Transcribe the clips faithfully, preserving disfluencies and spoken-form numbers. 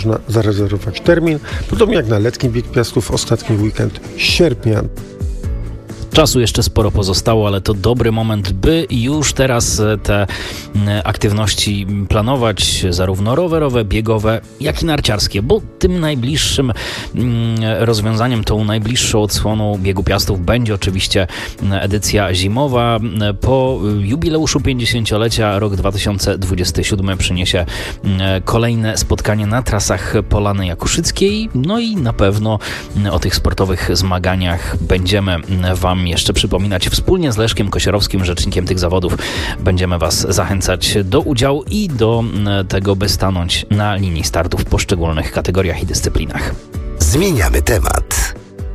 można zarezerwować termin, podobnie jak na letni bieg Piastów ostatni weekend sierpnia. Czasu jeszcze sporo pozostało, ale to dobry moment, by już teraz te aktywności planować, zarówno rowerowe, biegowe, jak i narciarskie, bo tym najbliższym rozwiązaniem, tą najbliższą odsłoną Biegu Piastów będzie oczywiście edycja zimowa. Po jubileuszu pięćdziesięciolecia rok dwa tysiące dwudziesty siódmy przyniesie kolejne spotkanie na trasach Polany Jakuszyckiej, no i na pewno o tych sportowych zmaganiach będziemy Wam jeszcze przypominać wspólnie z Leszkiem Kosiorowskim, rzecznikiem tych zawodów. Będziemy Was zachęcać do udziału i do tego, by stanąć na linii startu w poszczególnych kategoriach i dyscyplinach. Zmieniamy temat.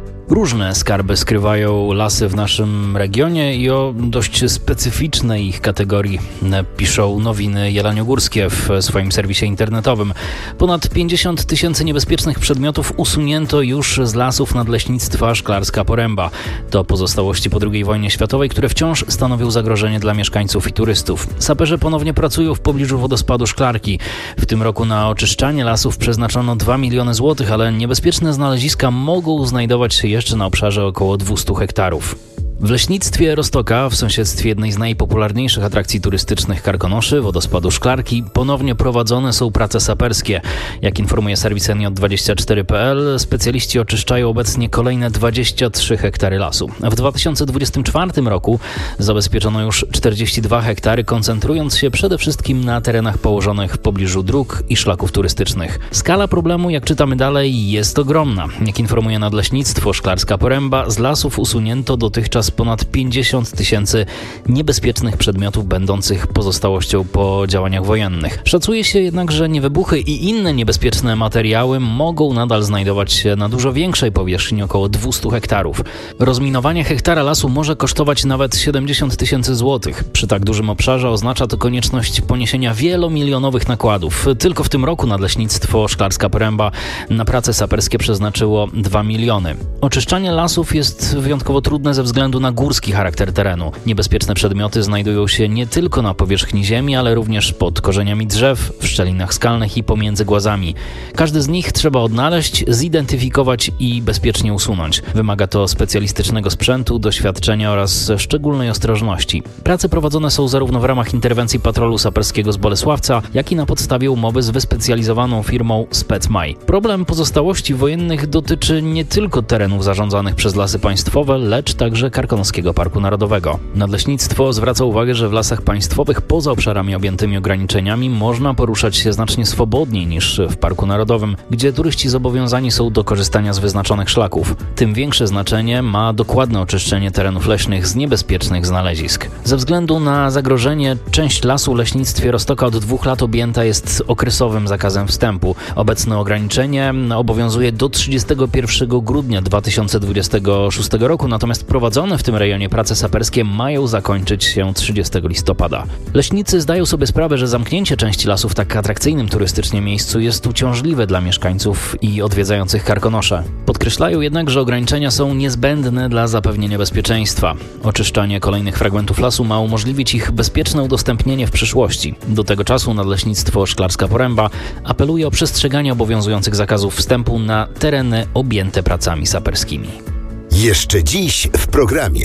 Różne skarby skrywają lasy w naszym regionie i o dość specyficznej ich kategorii piszą Nowiny Jeleniogórskie w swoim serwisie internetowym. Ponad pięćdziesiąt tysięcy niebezpiecznych przedmiotów usunięto już z lasów nadleśnictwa Szklarska Poręba. To pozostałości po drugiej wojnie światowej, które wciąż stanowią zagrożenie dla mieszkańców i turystów. Saperzy ponownie pracują w pobliżu wodospadu Szklarki. W tym roku na oczyszczanie lasów przeznaczono dwa miliony złotych, ale niebezpieczne znaleziska mogą znajdować się jeszcze na obszarze około dwieście hektarów. W leśnictwie Roztoka, w sąsiedztwie jednej z najpopularniejszych atrakcji turystycznych Karkonoszy, wodospadu Szklarki, ponownie prowadzone są prace saperskie. Jak informuje serwis N J dwadzieścia cztery kropka p l, specjaliści oczyszczają obecnie kolejne dwadzieścia trzy hektary lasu. W dwa tysiące dwudziestym czwartym roku zabezpieczono już czterdzieści dwa hektary, koncentrując się przede wszystkim na terenach położonych w pobliżu dróg i szlaków turystycznych. Skala problemu, jak czytamy dalej, jest ogromna. Jak informuje Nadleśnictwo Szklarska Poręba, z lasów usunięto dotychczas ponad pięćdziesiąt tysięcy niebezpiecznych przedmiotów będących pozostałością po działaniach wojennych. Szacuje się jednak, że niewybuchy i inne niebezpieczne materiały mogą nadal znajdować się na dużo większej powierzchni, około dwieście hektarów. Rozminowanie hektara lasu może kosztować nawet siedemdziesiąt tysięcy złotych. Przy tak dużym obszarze oznacza to konieczność poniesienia wielomilionowych nakładów. Tylko w tym roku Nadleśnictwo Szklarska Poręba na prace saperskie przeznaczyło dwa miliony. Oczyszczanie lasów jest wyjątkowo trudne ze względu na górski charakter terenu. Niebezpieczne przedmioty znajdują się nie tylko na powierzchni ziemi, ale również pod korzeniami drzew, w szczelinach skalnych i pomiędzy głazami. Każdy z nich trzeba odnaleźć, zidentyfikować i bezpiecznie usunąć. Wymaga to specjalistycznego sprzętu, doświadczenia oraz szczególnej ostrożności. Prace prowadzone są zarówno w ramach interwencji patrolu saperskiego z Bolesławca, jak i na podstawie umowy z wyspecjalizowaną firmą SpecMaj. Problem pozostałości wojennych dotyczy nie tylko terenów zarządzanych przez Lasy Państwowe, lecz także Karkonoskiego Parku Narodowego. Nadleśnictwo zwraca uwagę, że w lasach państwowych poza obszarami objętymi ograniczeniami można poruszać się znacznie swobodniej niż w Parku Narodowym, gdzie turyści zobowiązani są do korzystania z wyznaczonych szlaków. Tym większe znaczenie ma dokładne oczyszczenie terenów leśnych z niebezpiecznych znalezisk. Ze względu na zagrożenie część lasu w leśnictwie Roztoka od dwóch lat objęta jest okresowym zakazem wstępu. Obecne ograniczenie obowiązuje do trzydziestego pierwszego grudnia dwa tysiące dwudziestego szóstego roku, natomiast prowadzone w tym rejonie prace saperskie mają zakończyć się trzydziestego listopada. Leśnicy zdają sobie sprawę, że zamknięcie części lasu w tak atrakcyjnym turystycznie miejscu jest uciążliwe dla mieszkańców i odwiedzających Karkonosze. Podkreślają jednak, że ograniczenia są niezbędne dla zapewnienia bezpieczeństwa. Oczyszczanie kolejnych fragmentów lasu ma umożliwić ich bezpieczne udostępnienie w przyszłości. Do tego czasu Nadleśnictwo Szklarska Poręba apeluje o przestrzeganie obowiązujących zakazów wstępu na tereny objęte pracami saperskimi. Jeszcze dziś w programie.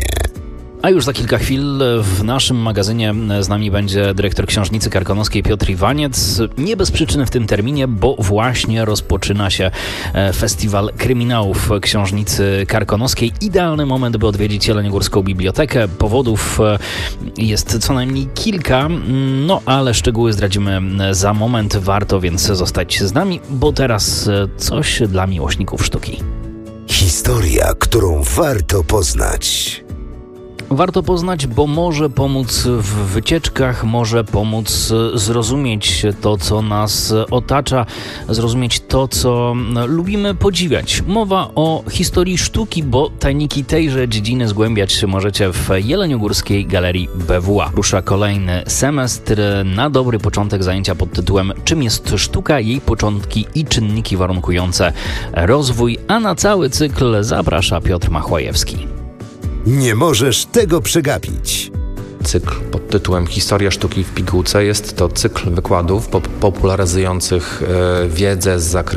A już za kilka chwil w naszym magazynie z nami będzie dyrektor Książnicy Karkonoskiej Piotr Iwaniec. Nie bez przyczyny w tym terminie, bo właśnie rozpoczyna się Festiwal Kryminałów Książnicy Karkonoskiej. Idealny moment, by odwiedzić Jeleniogórską Bibliotekę. Powodów jest co najmniej kilka, no ale szczegóły zdradzimy za moment. Warto więc zostać z nami, bo teraz coś dla miłośników sztuki. Historia, którą warto poznać. Warto poznać, bo może pomóc w wycieczkach, może pomóc zrozumieć to, co nas otacza, zrozumieć to, co lubimy podziwiać. Mowa o historii sztuki, bo tajniki tejże dziedziny zgłębiać możecie w Jeleniogórskiej Galerii B W A. Rusza kolejny semestr. Na dobry początek zajęcia pod tytułem Czym jest sztuka, jej początki i czynniki warunkujące rozwój, a na cały cykl zaprasza Piotr Machłajewski. Nie możesz tego przegapić. Cykl pod tytułem Historia sztuki w pigułce jest to cykl wykładów popularyzujących wiedzę z zakresu